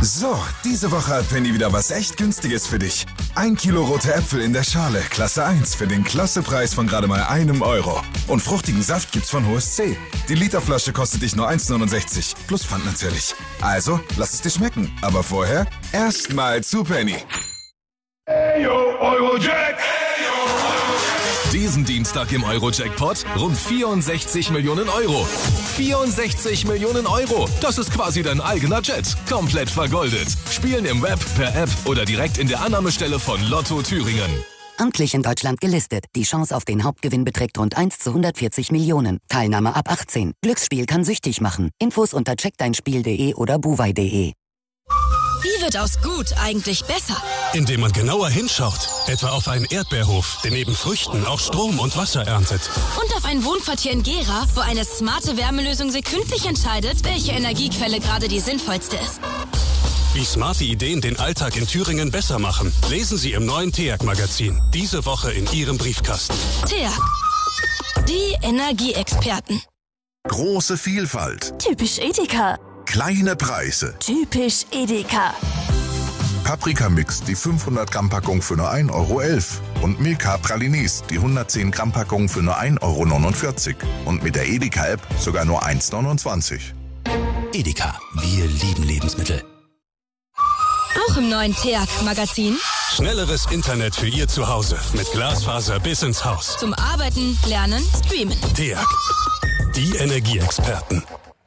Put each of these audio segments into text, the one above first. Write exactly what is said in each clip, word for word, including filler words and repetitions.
So, diese Woche hat Penny wieder was echt Günstiges für dich. Ein Kilo rote Äpfel in der Schale, Klasse eins, für den Klassepreis von gerade mal einem Euro. Und fruchtigen Saft gibt's von H O S C. Die Literflasche kostet dich nur eins neunundsechzig, plus Pfand natürlich. Also, lass es dir schmecken. Aber vorher, erstmal zu Penny. Hey yo, Eurojack! Diesen Dienstag im Euro-Jackpot rund vierundsechzig Millionen Euro. vierundsechzig Millionen Euro. Das ist quasi dein eigener Jet. Komplett vergoldet. Spielen im Web, per App oder direkt in der Annahmestelle von Lotto Thüringen. Amtlich in Deutschland gelistet. Die Chance auf den Hauptgewinn beträgt rund eins zu hundertvierzig Millionen. Teilnahme ab achtzehn. Glücksspiel kann süchtig machen. Infos unter check dein spiel punkt de oder buwei punkt de. Wie wird aus gut eigentlich besser? Indem man genauer hinschaut. Etwa auf einen Erdbeerhof, der neben Früchten auch Strom und Wasser erntet. Und auf ein Wohnquartier in Gera, wo eine smarte Wärmelösung sekündlich entscheidet, welche Energiequelle gerade die sinnvollste ist. Wie smarte Ideen den Alltag in Thüringen besser machen, lesen Sie im neuen T E A G-Magazin. Diese Woche in Ihrem Briefkasten. T E A G. Die Energieexperten. Große Vielfalt. Typisch Edeka. Kleine Preise. Typisch Edeka. Paprikamix, die fünfhundert Gramm Packung für nur ein Euro elf. Und Milka Pralines, die hundertzehn Gramm Packung für nur ein Euro neunundvierzig. Und mit der Edeka-App sogar nur eins neunundzwanzig. Edeka, wir lieben Lebensmittel. Auch im neuen T E A G-Magazin. Schnelleres Internet für Ihr Zuhause. Mit Glasfaser bis ins Haus. Zum Arbeiten, Lernen, Streamen. T E A G. Die Energieexperten.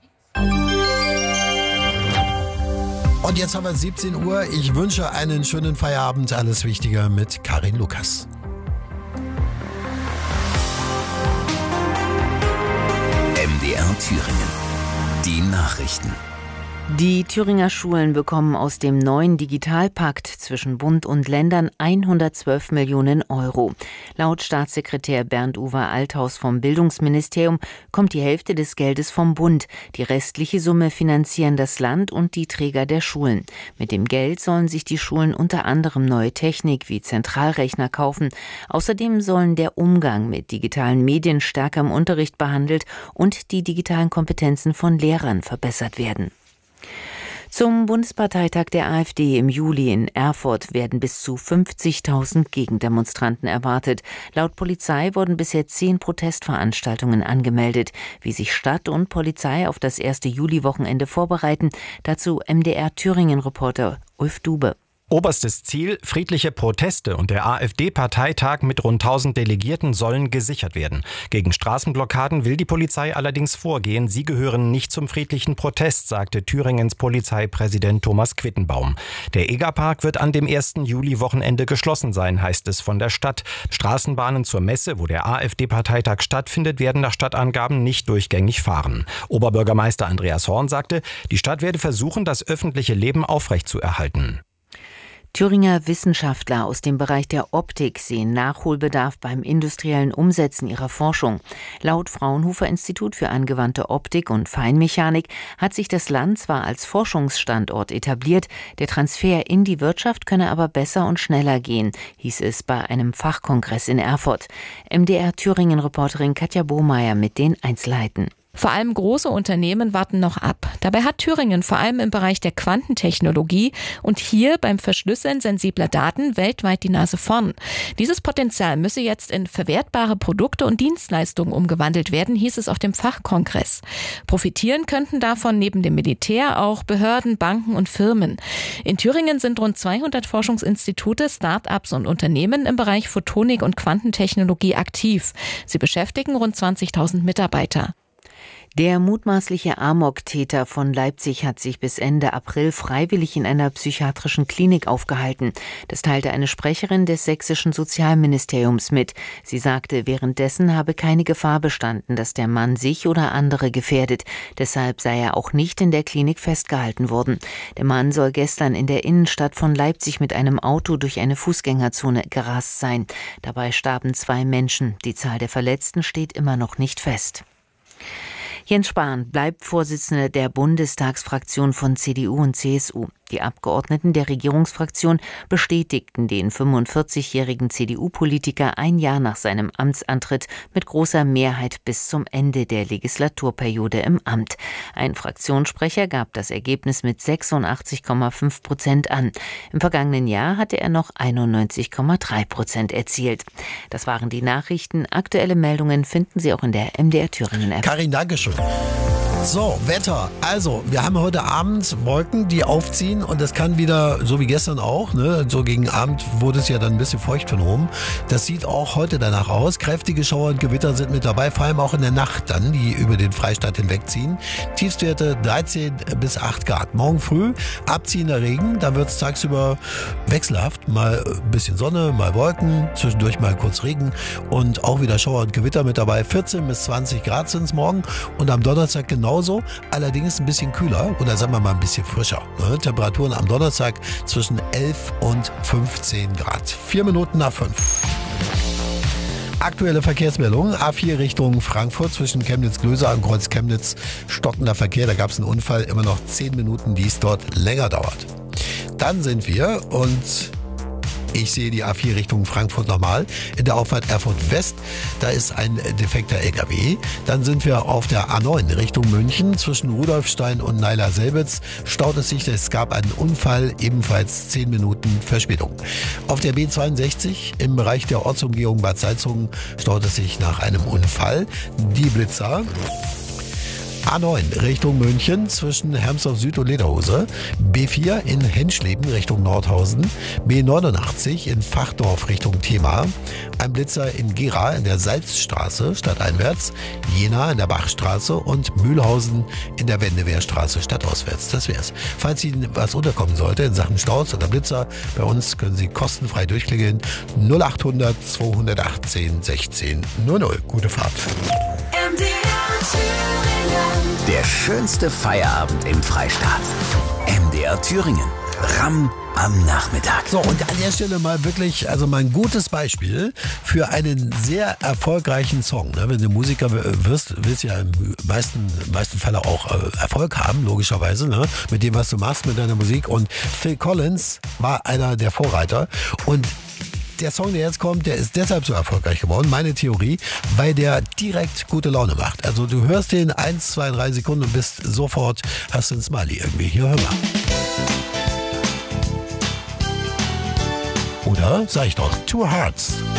Und jetzt haben wir siebzehn Uhr. Ich wünsche einen schönen Feierabend. Alles Wichtige mit Karin Lukas. M D R Thüringen. Die Nachrichten. Die Thüringer Schulen bekommen aus dem neuen Digitalpakt zwischen Bund und Ländern hundertzwölf Millionen Euro. Laut Staatssekretär Bernd-Uwe Althaus vom Bildungsministerium kommt die Hälfte des Geldes vom Bund. Die restliche Summe finanzieren das Land und die Träger der Schulen. Mit dem Geld sollen sich die Schulen unter anderem neue Technik wie Zentralrechner kaufen. Außerdem sollen der Umgang mit digitalen Medien stärker im Unterricht behandelt und die digitalen Kompetenzen von Lehrern verbessert werden. Zum Bundesparteitag der AfD im Juli in Erfurt werden bis zu fünfzigtausend Gegendemonstranten erwartet. Laut Polizei wurden bisher zehn Protestveranstaltungen angemeldet. Wie sich Stadt und Polizei auf das erste Juliwochenende vorbereiten, dazu M D R Thüringen-Reporter Ulf Dube. Oberstes Ziel, friedliche Proteste und der AfD-Parteitag mit rund tausend Delegierten sollen gesichert werden. Gegen Straßenblockaden will die Polizei allerdings vorgehen. Sie gehören nicht zum friedlichen Protest, sagte Thüringens Polizeipräsident Thomas Quittenbaum. Der Egerpark wird an dem ersten Juli-Wochenende geschlossen sein, heißt es von der Stadt. Straßenbahnen zur Messe, wo der AfD-Parteitag stattfindet, werden nach Stadtangaben nicht durchgängig fahren. Oberbürgermeister Andreas Horn sagte, die Stadt werde versuchen, das öffentliche Leben aufrechtzuerhalten. Thüringer Wissenschaftler aus dem Bereich der Optik sehen Nachholbedarf beim industriellen Umsetzen ihrer Forschung. Laut Fraunhofer-Institut für angewandte Optik und Feinmechanik hat sich das Land zwar als Forschungsstandort etabliert, der Transfer in die Wirtschaft könne aber besser und schneller gehen, hieß es bei einem Fachkongress in Erfurt. M D R Thüringen-Reporterin Katja Bohmeier mit den Einzelheiten. Vor allem große Unternehmen warten noch ab. Dabei hat Thüringen vor allem im Bereich der Quantentechnologie und hier beim Verschlüsseln sensibler Daten weltweit die Nase vorn. Dieses Potenzial müsse jetzt in verwertbare Produkte und Dienstleistungen umgewandelt werden, hieß es auf dem Fachkongress. Profitieren könnten davon neben dem Militär auch Behörden, Banken und Firmen. In Thüringen sind rund zweihundert Forschungsinstitute, Start-ups und Unternehmen im Bereich Photonik und Quantentechnologie aktiv. Sie beschäftigen rund zwanzigtausend Mitarbeiter. Der mutmaßliche Amok-Täter von Leipzig hat sich bis Ende April freiwillig in einer psychiatrischen Klinik aufgehalten. Das teilte eine Sprecherin des sächsischen Sozialministeriums mit. Sie sagte, währenddessen habe keine Gefahr bestanden, dass der Mann sich oder andere gefährdet. Deshalb sei er auch nicht in der Klinik festgehalten worden. Der Mann soll gestern in der Innenstadt von Leipzig mit einem Auto durch eine Fußgängerzone gerast sein. Dabei starben zwei Menschen. Die Zahl der Verletzten steht immer noch nicht fest. Jens Spahn bleibt Vorsitzender der Bundestagsfraktion von C D U und C S U. Die Abgeordneten der Regierungsfraktion bestätigten den fünfundvierzigjährigen C D U-Politiker ein Jahr nach seinem Amtsantritt mit großer Mehrheit bis zum Ende der Legislaturperiode im Amt. Ein Fraktionssprecher gab das Ergebnis mit sechsundachtzig Komma fünf Prozent an. Im vergangenen Jahr hatte er noch einundneunzig Komma drei Prozent erzielt. Das waren die Nachrichten. Aktuelle Meldungen finden Sie auch in der M D R Thüringen App. Karin, Dankeschön. So, Wetter. Also, wir haben heute Abend Wolken, die aufziehen und das kann wieder, so wie gestern auch, ne, so gegen Abend wurde es ja dann ein bisschen feucht von oben. Das sieht auch heute danach aus. Kräftige Schauer und Gewitter sind mit dabei, vor allem auch in der Nacht dann, die über den Freistaat hinwegziehen. Tiefstwerte dreizehn bis acht Grad. Morgen früh abziehender Regen, da wird es tagsüber wechselhaft. Mal ein bisschen Sonne, mal Wolken, zwischendurch mal kurz Regen und auch wieder Schauer und Gewitter mit dabei. vierzehn bis zwanzig Grad sind es morgen und am Donnerstag genau Genauso, allerdings ein bisschen kühler oder sagen wir mal ein bisschen frischer. Ne? Temperaturen am Donnerstag zwischen elf und fünfzehn Grad. Vier Minuten nach fünf. Aktuelle Verkehrsmeldung. A vier Richtung Frankfurt zwischen Chemnitz-Glöser und Kreuz Chemnitz. Stockender Verkehr, da gab es einen Unfall. Immer noch zehn Minuten, die es dort länger dauert. Dann sind wir und... Ich sehe die A vier Richtung Frankfurt nochmal. In der Auffahrt Erfurt West, da ist ein defekter L K W. Dann sind wir auf der A neun Richtung München. Zwischen Rudolfstein und Neiler-Selbitz staut es sich. Es gab einen Unfall, ebenfalls zehn Minuten Verspätung. Auf der B zweiundsechzig im Bereich der Ortsumgehung Bad Salzungen staut es sich nach einem Unfall. Die Blitzer. A neun Richtung München zwischen Hermsdorf Süd und Lederhose, B vier in Henschleben Richtung Nordhausen, B neunundachtzig in Fachdorf Richtung Thema, ein Blitzer in Gera in der Salzstraße stadteinwärts, Jena in der Bachstraße und Mühlhausen in der Wendewehrstraße stadtauswärts. Das wär's. Falls Ihnen was unterkommen sollte in Sachen Staus oder Blitzer, bei uns können Sie kostenfrei durchklingeln. null achthundert zweihundertachtzehn sechzehn null null. Gute Fahrt. M D R Thüringen. Der schönste Feierabend im Freistaat. M D R Thüringen. Ramm am Nachmittag. So, und an der Stelle mal wirklich, also mal ein gutes Beispiel für einen sehr erfolgreichen Song. Ne? Wenn du Musiker wirst, willst du ja im meisten, meisten Falle auch äh, Erfolg haben, logischerweise, ne? Mit dem, was du machst, mit deiner Musik. Und Phil Collins war einer der Vorreiter. Und der Song, der jetzt kommt, der ist deshalb so erfolgreich geworden, meine Theorie, weil der direkt gute Laune macht. Also du hörst den eins, zwei, drei Sekunden und bist sofort, hast du ein Smiley irgendwie. Hier, hör mal. Oder, sag ich doch, Two Hearts.